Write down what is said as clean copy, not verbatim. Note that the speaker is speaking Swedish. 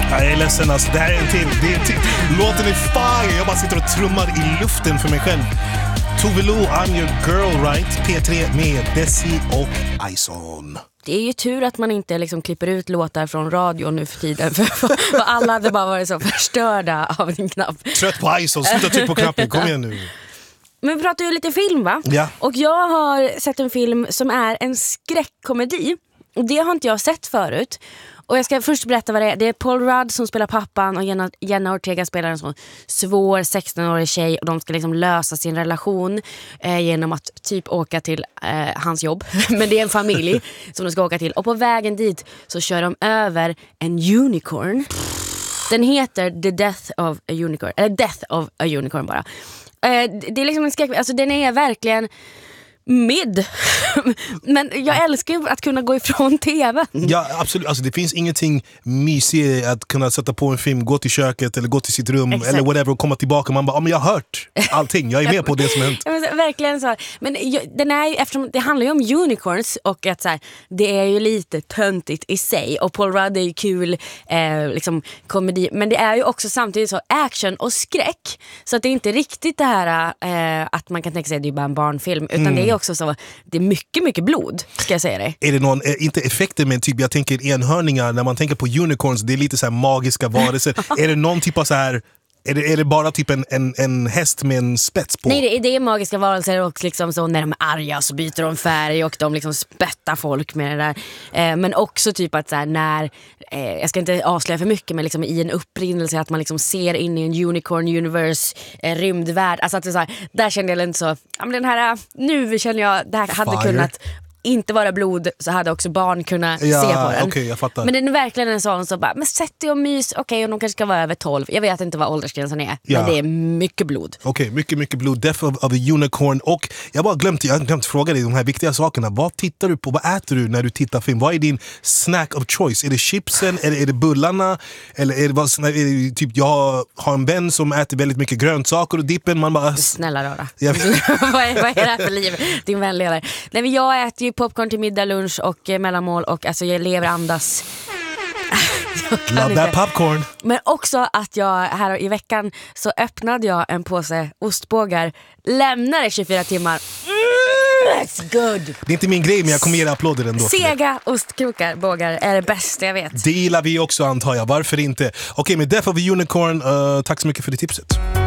Jag är ledsen alltså, det här är en till. Låten är fire. Jag bara sitter och trummar i luften för mig själv. Tove Lo, I'm your girl, right? P3 med Desi och Ison. Det är ju tur att man inte liksom klipper ut låtar från radio nu för tiden. För alla hade bara varit så förstörda av din knapp. Trött på Ison, sluta tryck på knappen, kom igen nu. Men vi pratar ju lite film, va? Ja. Och jag har sett en film som är en skräckkomedi. Och det har inte jag sett förut. Och jag ska först berätta vad det är. Det är Paul Rudd som spelar pappan och Jenna Ortega spelar en sån svår 16-årig tjej. Och de ska liksom lösa sin relation genom att typ åka till hans jobb. Men det är en familj som de ska åka till. Och på vägen dit så kör de över en unicorn. Den heter The Death of a Unicorn. Eller Death of a Unicorn bara. Det är liksom en skräck. Alltså den är verkligen mid. Men jag älskar ju att kunna gå ifrån tv. Ja, absolut. Alltså, det finns ingenting mysigt att kunna sätta på en film, gå till köket eller gå till sitt rum. Exakt. Eller whatever och komma tillbaka. Man bara, men jag har hört allting. Jag är med på det som hänt. Ja, men verkligen så. Men den är ju, eftersom det handlar ju om unicorns och att så här, det är ju lite töntigt i sig. Och Paul Rudd är ju kul liksom komedi. Men det är ju också samtidigt så action och skräck. Så att det är inte riktigt det här att man kan tänka sig att det är bara en barnfilm. Utan det är också så, det är mycket, mycket blod, ska jag säga dig. Är det någon, inte effekter men typ, jag tänker enhörningar, när man tänker på unicorns, det är lite så här magiska varelser. Är det någon typ av så här, är det bara typ en häst med en spets på? Nej, det är magiska varelser och liksom så när de är arga så byter de färg och de liksom spöttar folk med det där. Men också typ att så här, när, jag ska inte avslöja för mycket, men liksom i en upprinnelse att man liksom ser in i en unicorn universe, rymdvärld. Alltså att det är så här, där kände jag inte så, ja, men den här, nu känner jag, det här hade kunnat inte vara blod, så hade också barn kunnat se på den. Okay, jag fattar. Men den är verkligen en sån som bara, men sätt dig och mys. Okej, och de kanske ska vara över 12. Jag vet inte vad åldersgränsen är, men det är mycket blod. Okej, mycket blod. Death of a Unicorn. Och jag har glömt fråga dig de här viktiga sakerna. Vad tittar du på? Vad äter du när du tittar film? Vad är din snack of choice? Är det chipsen? Är det bullarna? Eller är det typ, jag har en vän som äter väldigt mycket grönsaker och dippen. Man bara... Snälla rara. Vad är det här för liv? Din vänledare. Nej, men jag äter ju popcorn till middag, lunch och mellanmål och alltså jag lever andas. Love that popcorn. Men också att jag här i veckan så öppnade jag en påse ostbågar, lämnade 24 timmar. That's good. Det är inte min grej, men jag kommer ge dig applåder ändå. Sega ostkrokar, bågar är det bästa jag vet. Det gillar vi också, antar jag. Varför inte? Okej, med Death of a Unicorn, tack så mycket för det tipset.